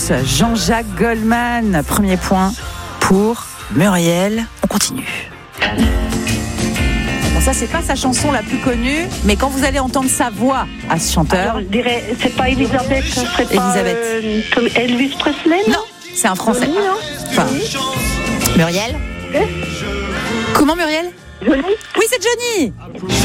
réponse. Jean-Jacques Goldman. Premier point pour Muriel. On continue. Bon, ça, c'est pas sa chanson la plus connue, mais quand vous allez entendre sa voix à ce chanteur. Alors, je dirais, c'est pas Elisabeth, ce serait pas Elvis Presley, non? Non, c'est un Français. Johnny, non? Enfin, Muriel. Comment, Muriel? Johnny? Oui, c'est Johnny.